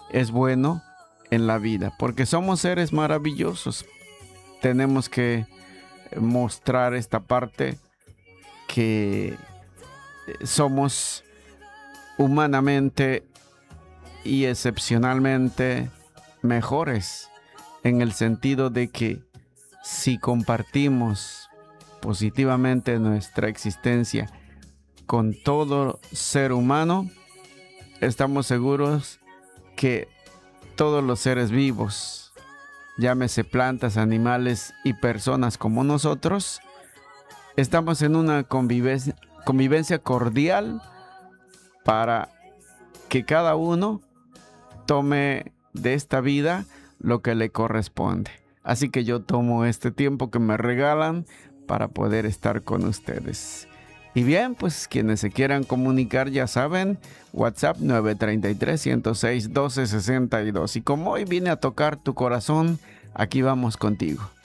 es bueno en la vida, porque somos seres maravillosos. Tenemos que mostrar esta parte que somos humanamente y excepcionalmente mejores, en el sentido de que si compartimos positivamente nuestra existencia con todo ser humano, estamos seguros que todos los seres vivos, llámese plantas, animales y personas como nosotros, estamos en una convivencia cordial para que cada uno tome de esta vida lo que le corresponde. Así que yo tomo este tiempo que me regalan para poder estar con ustedes. Y bien, pues quienes se quieran comunicar ya saben, WhatsApp 933-106-1262. Y como hoy vine a tocar tu corazón, aquí vamos contigo.